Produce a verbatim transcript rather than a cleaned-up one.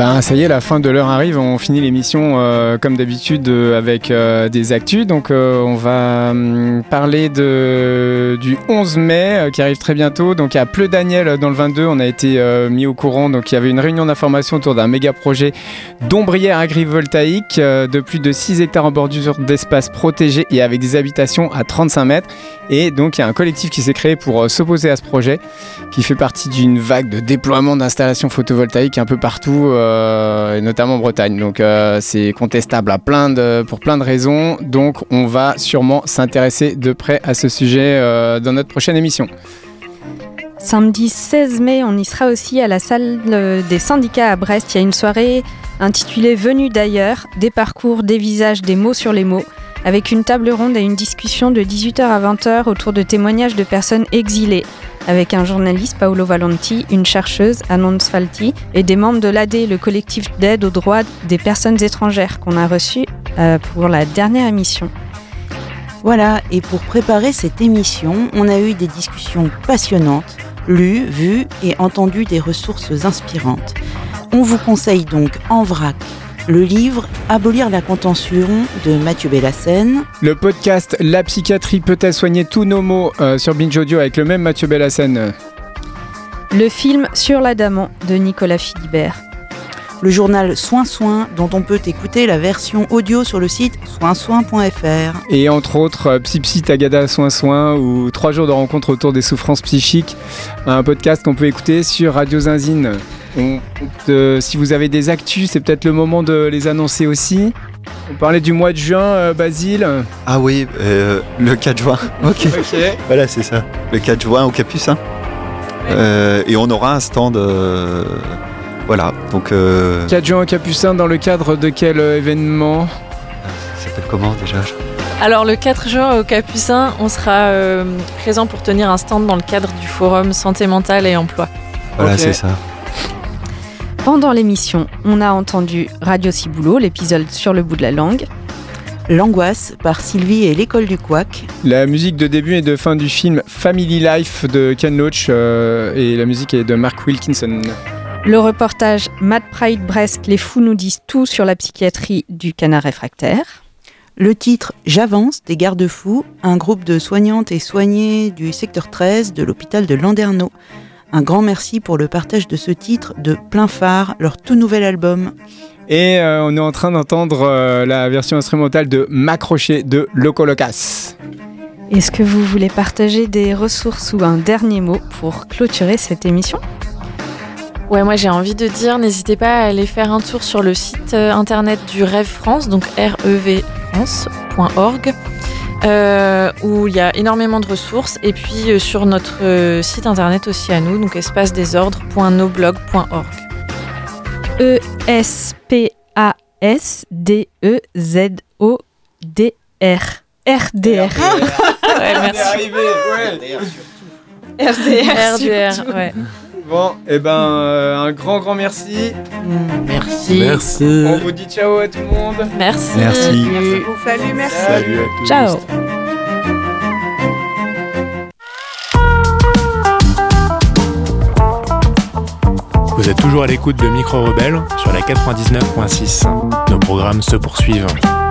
Bah, ça y est, la fin de l'heure arrive. On finit l'émission euh, comme d'habitude euh, avec euh, des actus. Donc euh, on va euh, parler de, du onze mai euh, qui arrive très bientôt. Donc à Pleu Daniel dans le vingt-deux, on a été euh, mis au courant. Donc il y avait une réunion d'information autour d'un méga projet d'ombrière agrivoltaïque euh, de plus de six hectares en bordure d'espaces protégés et avec des habitations à trente-cinq mètres. Et donc il y a un collectif qui s'est créé pour euh, s'opposer à ce projet, qui fait partie d'une vague de déploiement d'installations photovoltaïques un peu partout. Euh, Euh, et notamment en Bretagne. Donc euh, c'est contestable à plein de, pour plein de raisons. Donc on va sûrement s'intéresser de près à ce sujet euh, dans notre prochaine émission. Samedi seize mai, on y sera aussi à la salle des syndicats à Brest. Il y a une soirée intitulée « Venus d'ailleurs », des parcours, des visages, des mots sur les mots, avec une table ronde et une discussion de dix-huit heures à vingt heures autour de témoignages de personnes exilées, avec un journaliste, Paolo Valenti, une chercheuse, Annonce Falti, et des membres de l'A D, le collectif d'aide aux droits des personnes étrangères, qu'on a reçu euh, pour la dernière émission. Voilà, et pour préparer cette émission, on a eu des discussions passionnantes, lues, vues et entendu des ressources inspirantes. On vous conseille donc en vrac le livre « Abolir la contention » de Mathieu Bellassène. Le podcast « La psychiatrie peut-elle soigner tous nos maux » euh, sur Binge Audio avec le même Mathieu Bellassène. Le film « Sur l'Adamant » de Nicolas Philibert. Le journal Soin Soin, dont on peut écouter la version audio sur le site soin soin point f r. Et entre autres, euh, Psy Psy Tagada Soin Soin ou trois jours de rencontre autour des souffrances psychiques, un podcast qu'on peut écouter sur Radio Zinzine. On, euh, si vous avez des actus, c'est peut-être le moment de les annoncer aussi. On parlait du mois de juin, euh, Basile. Ah oui, euh, le quatre juin. Ok. Okay. Voilà, c'est ça. Le quatre juin au Capucin. Euh, et on aura un stand. Euh, voilà. Donc. Euh... quatre juin au Capucin, dans le cadre de quel euh, événement ? Ça s'appelle comment déjà ? Alors le quatre juin au Capucin, on sera euh, présent pour tenir un stand dans le cadre du forum Santé mentale et emploi. Voilà, okay. C'est ça. Pendant l'émission, on a entendu Radio Ciboulot, l'épisode sur le bout de la langue. L'angoisse par Sylvie et l'école du couac. La musique de début et de fin du film Family Life de Ken Loach euh, et la musique est de Mark Wilkinson. Le reportage Mad Pride Brest, les fous nous disent tout sur la psychiatrie du canard réfractaire. Le titre « J'avance » des garde-fous, un groupe de soignantes et soignés du secteur treize de l'hôpital de Landerneau. Un grand merci pour le partage de ce titre de Plein Phare, leur tout nouvel album. Et euh, on est en train d'entendre euh, la version instrumentale de M'accrocher de Loco Locas. Est-ce que vous voulez partager des ressources ou un dernier mot pour clôturer cette émission ? Ouais, moi j'ai envie de dire, n'hésitez pas à aller faire un tour sur le site euh, internet du Rêve France, donc r e v france point org. Euh, où il y a énormément de ressources, et puis euh, sur notre euh, site internet aussi à nous, donc espace désordre point noblog point org. E S P A S D E Z O D R. R D R. Ouais, merci. Ouais. R D R, R D R, ouais. Bon, et eh ben euh, un grand grand merci. Merci. Merci. On vous dit ciao à tout le monde. Merci. Merci. Merci beaucoup. Salut, merci. Salut à tous. Ciao. Vous êtes toujours à l'écoute de Micro Rebelle sur la quatre-vingt-dix-neuf virgule six. Nos programmes se poursuivent.